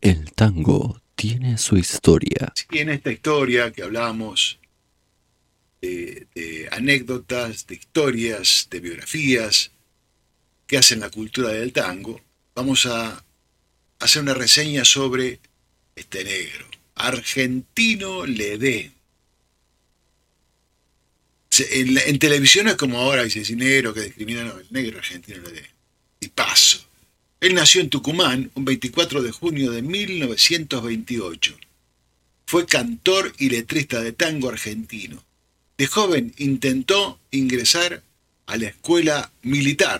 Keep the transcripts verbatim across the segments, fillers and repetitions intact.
El tango tiene su historia. Y en esta historia que hablamos de, de anécdotas, de historias, de biografías que hacen la cultura del tango, vamos a hacer una reseña sobre este negro, Argentino Ledé. En, en televisión es como ahora dice el negro que discrimina, no, el negro Argentino Ledé. Y paso. Él nació en Tucumán un veinticuatro de junio de mil novecientos veintiocho. Fue cantor y letrista de tango argentino. De joven intentó ingresar a la escuela militar,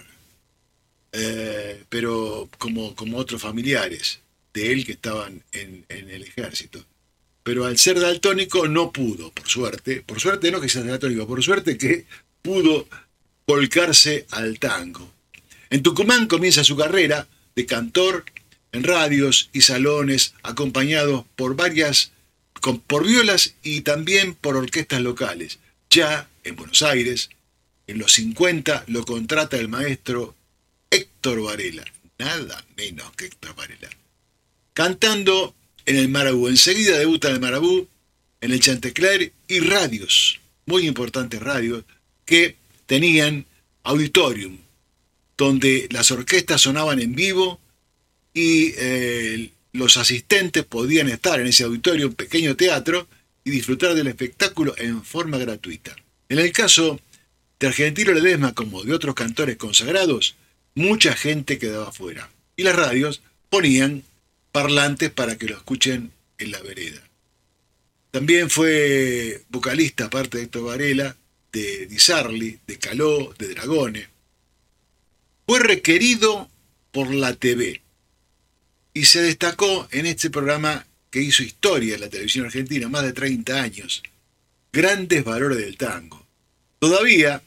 eh, pero como, como otros familiares de él que estaban en, en el ejército. Pero al ser daltónico no pudo, por suerte. Por suerte no que sea daltónico, por suerte que pudo volcarse al tango. En Tucumán comienza su carrera de cantor en radios y salones, acompañados por varias, por violas y también por orquestas locales. Ya en Buenos Aires, en los cincuenta, lo contrata el maestro Héctor Varela, nada menos que Héctor Varela, cantando en el Marabú. Enseguida debuta en el Marabú, en el Chantecler y radios, muy importantes radios, que tenían auditorium, donde las orquestas sonaban en vivo y eh, los asistentes podían estar en ese auditorio, un pequeño teatro, y disfrutar del espectáculo en forma gratuita. En el caso de Argentino Ledesma, como de otros cantores consagrados, mucha gente quedaba fuera. Y las radios ponían parlantes para que lo escuchen en la vereda. También fue vocalista, aparte de Héctor Varela, de Di Sarli, de Caló, de Dragone. Fue requerido por la T V y se destacó en este programa que hizo historia en la televisión argentina, más de treinta años, Grandes Valores del Tango. Todavía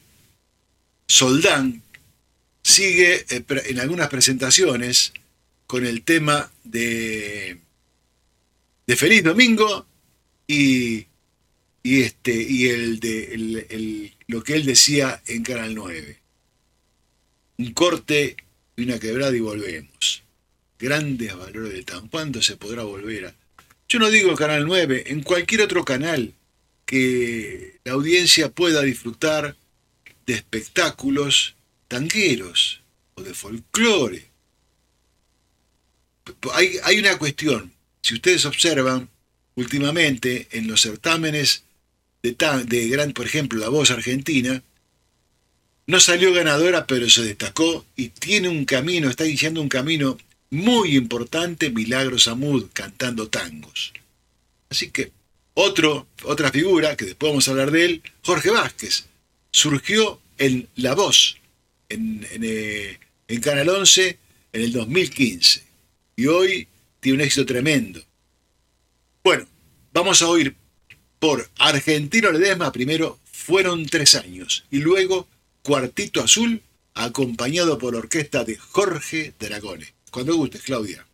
Soldán sigue en algunas presentaciones con el tema de, de Feliz Domingo y, y, este, y el de el, el, lo que él decía en Canal nueve. Un corte y una quebrada y volvemos. Grandes Valores del Tango. ¿Cuándo se podrá volver a...? Yo no digo Canal nueve, en cualquier otro canal que la audiencia pueda disfrutar de espectáculos tangueros o de folclore. Hay, hay una cuestión. Si ustedes observan, últimamente en los certámenes de, de gran, por ejemplo, La Voz Argentina, no salió ganadora, pero se destacó y tiene un camino, está iniciando un camino muy importante, Milagros Amud, cantando tangos. Así que otro, otra figura, que después vamos a hablar de él, Jorge Vázquez, surgió en La Voz, en, en, eh, en Canal once, en el dos mil quince. Y hoy tiene un éxito tremendo. Bueno, vamos a oír por Argentino Ledesma primero, Fueron tres años, y luego Cuartito Azul, acompañado por la orquesta de Jorge Dragone. Cuando gustes, Claudia.